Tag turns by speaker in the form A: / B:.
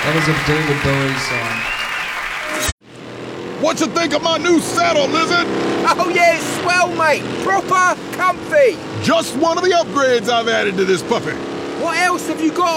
A: That is a David Bowie song.
B: What you think of my new saddle, Lizard?
C: Oh yeah, it's swell, mate. Proper comfy.
B: Just one of the upgrades I've added to this puppy.
C: What else have you got